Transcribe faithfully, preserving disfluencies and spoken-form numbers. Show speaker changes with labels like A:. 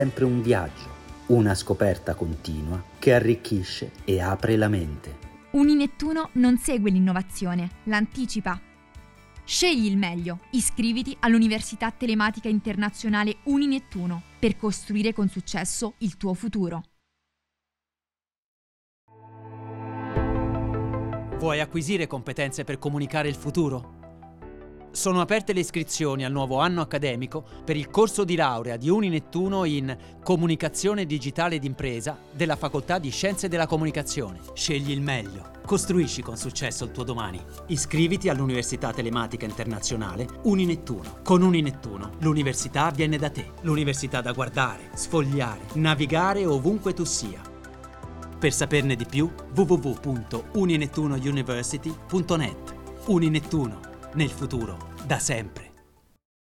A: sempre un viaggio, una scoperta continua che arricchisce e apre la mente.
B: Uninettuno non segue l'innovazione, l'anticipa. Scegli il meglio, iscriviti all'Università Telematica Internazionale Uninettuno per costruire con successo il tuo futuro.
C: Vuoi acquisire competenze per comunicare il futuro? Sono aperte le iscrizioni al nuovo anno accademico per il corso di laurea di Uninettuno in Comunicazione Digitale d'Impresa della Facoltà di Scienze della Comunicazione. Scegli il meglio, costruisci con successo il tuo domani. Iscriviti all'Università Telematica Internazionale Uninettuno. Con Uninettuno l'università viene da te, l'università da guardare, sfogliare, navigare ovunque tu sia. Per saperne di più, w w w punto uninettuno university punto net. Uninettuno. Nel futuro, da sempre.